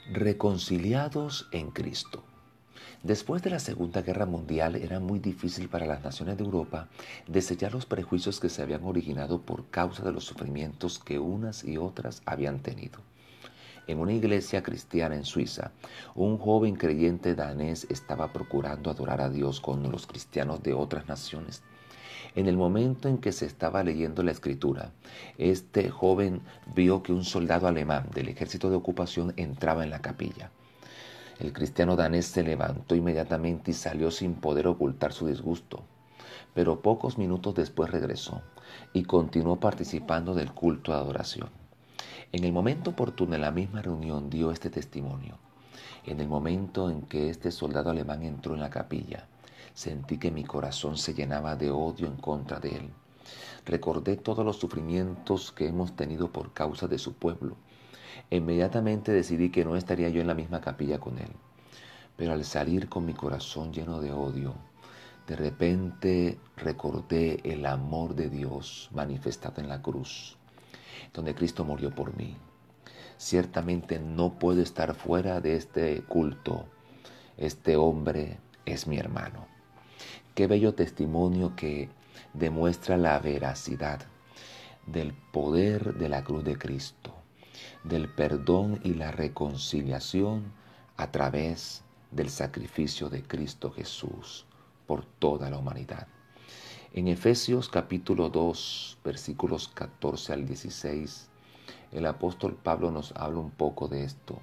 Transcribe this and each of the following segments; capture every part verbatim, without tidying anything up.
Reconciliados en Cristo. Después de la Segunda Guerra Mundial era muy difícil para las naciones de Europa desellar los prejuicios que se habían originado por causa de los sufrimientos que unas y otras habían tenido. En una iglesia cristiana en Suiza, un joven creyente danés estaba procurando adorar a Dios con los cristianos de otras naciones. En el momento en que se estaba leyendo la escritura, este joven vio que un soldado alemán del ejército de ocupación entraba en la capilla. El cristiano danés se levantó inmediatamente y salió sin poder ocultar su disgusto. Pero pocos minutos después regresó y continuó participando del culto de adoración. En el momento oportuno en la misma reunión dio este testimonio. En el momento en que este soldado alemán entró en la capilla, sentí que mi corazón se llenaba de odio en contra de él. Recordé todos los sufrimientos que hemos tenido por causa de su pueblo. Inmediatamente decidí que no estaría yo en la misma capilla con él. Pero al salir con mi corazón lleno de odio, de repente recordé el amor de Dios manifestado en la cruz, donde Cristo murió por mí. Ciertamente no puedo estar fuera de este culto. Este hombre es mi hermano. Qué bello testimonio que demuestra la veracidad del poder de la cruz de Cristo, del perdón y la reconciliación a través del sacrificio de Cristo Jesús por toda la humanidad. En Efesios capítulo dos, versículos catorce al dieciséis, el apóstol Pablo nos habla un poco de esto.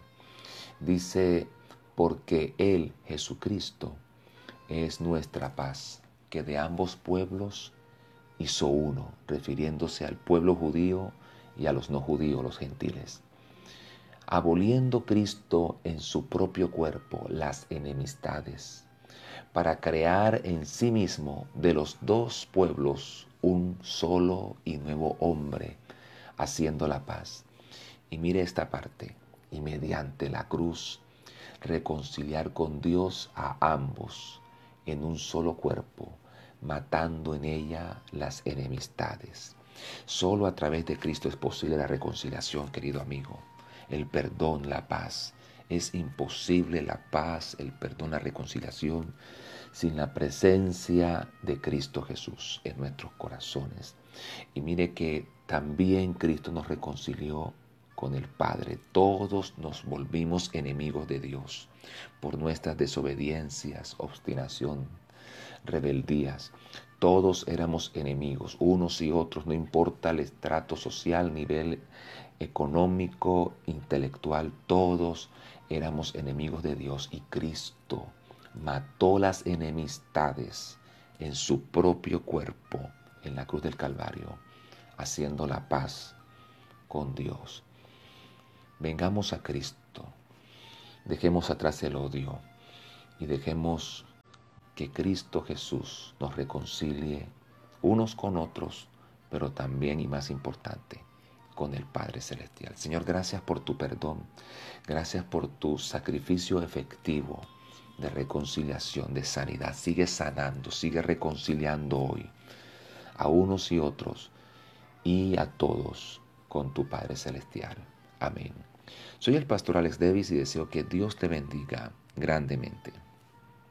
Dice, porque Él, Jesucristo, es nuestra paz, que de ambos pueblos hizo uno, refiriéndose al pueblo judío y a los no judíos, los gentiles. Aboliendo Cristo en su propio cuerpo las enemistades, para crear en sí mismo de los dos pueblos un solo y nuevo hombre, haciendo la paz. Y mire esta parte, y mediante la cruz, reconciliar con Dios a ambos en un solo cuerpo, matando en ella las enemistades. Solo a través de Cristo es posible la reconciliación, querido amigo, el perdón, la paz. Es imposible la paz, el perdón, la reconciliación sin la presencia de Cristo Jesús en nuestros corazones. Y mire que también Cristo nos reconcilió con el Padre. Todos nos volvimos enemigos de Dios por nuestras desobediencias, obstinación, rebeldías. Todos éramos enemigos, unos y otros, no importa el estrato social, nivel económico, intelectual, todos éramos enemigos de Dios y Cristo mató las enemistades en su propio cuerpo en la cruz del Calvario, haciendo la paz con Dios. Vengamos a Cristo, dejemos atrás el odio y dejemos que Cristo Jesús nos reconcilie unos con otros, pero también y más importante, con el Padre Celestial. Señor, gracias por tu perdón, gracias por tu sacrificio efectivo de reconciliación, de sanidad. Sigue sanando, sigue reconciliando hoy a unos y otros y a todos con tu Padre Celestial. Amén. Soy el pastor Alex Davis y deseo que Dios te bendiga grandemente.